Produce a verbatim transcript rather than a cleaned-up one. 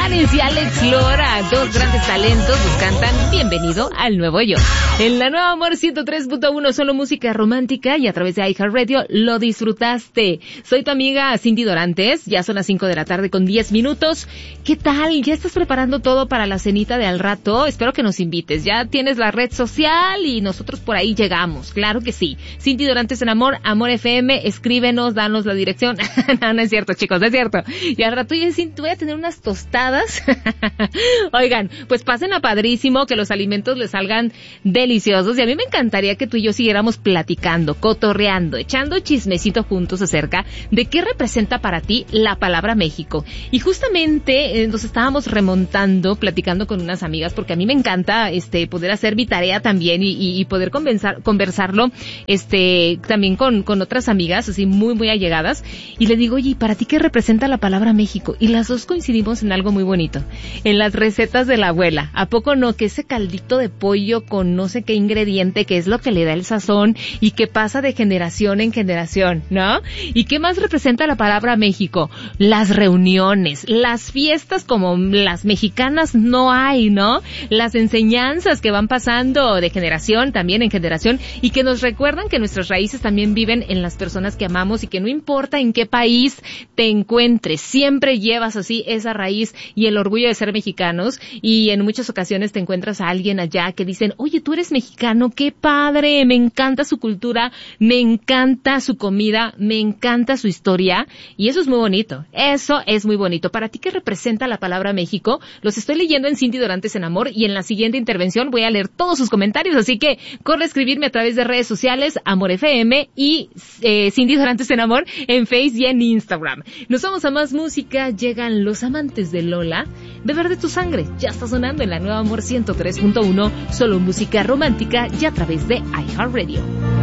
Caifanes y Alex Lora, dos grandes talentos, nos cantan Bienvenido al Nuevo Yo. En la Nueva Amor ciento tres punto uno, solo música romántica, y a través de iHeartRadio lo disfrutaste. Soy tu amiga Cindy Dorantes, ya son las cinco de la tarde con diez minutos. ¿Qué tal? ¿Ya estás preparando todo para la cenita de al rato? Espero que nos invites. Ya tienes la red social y nosotros por ahí llegamos. Claro que sí. Cindy Dorantes en Amor, Amor F M, escríbenos, danos la dirección. No, no es cierto, chicos, no es cierto. Y al rato yo voy a tener unas tostadas. Oigan, pues pasen a padrísimo, que los alimentos les salgan deliciosos. Y a mí me encantaría que tú y yo siguiéramos platicando, cotorreando, echando chismecito juntos acerca de qué representa para ti la palabra México. Y justamente eh, nos estábamos remontando, platicando con unas amigas, porque a mí me encanta este poder hacer mi tarea también y, y, y poder conversar, conversarlo este también con, con otras amigas, así muy, muy allegadas. Y le digo, oye, ¿para ti qué representa la palabra México? Y las dos coincidimos en algo muy bonito, en las recetas de la abuela. ¿A poco no? Que ese caldito de pollo con no sé qué ingrediente, que es lo que le da el sazón y que pasa de generación en generación, ¿no? ¿Y qué más representa la palabra México? Las reuniones, las fiestas como las mexicanas no hay, ¿no? Las enseñanzas que van pasando de generación también en generación y que nos recuerdan que nuestras raíces también viven en las personas que amamos y que no importa en qué país te encuentres, siempre llevas así esa raíz y el orgullo de ser mexicanos, y en muchas ocasiones te encuentras a alguien allá que dicen, oye, tú eres mexicano, qué padre, me encanta su cultura, me encanta su comida, me encanta su historia, y eso es muy bonito, eso es muy bonito. ¿Para ti qué representa la palabra México? Los estoy leyendo en Cindy Dorantes en Amor, y en la siguiente intervención voy a leer todos sus comentarios, así que corre a escribirme a través de redes sociales, Amor F M y eh, Cindy Dorantes en Amor en Facebook y en Instagram. Nos vamos a más música, llegan Los Amantes de Lola, Beber de tu Sangre, ya está sonando en la Nueva Amor ciento tres punto uno, solo música romántica y a través de iHeartRadio.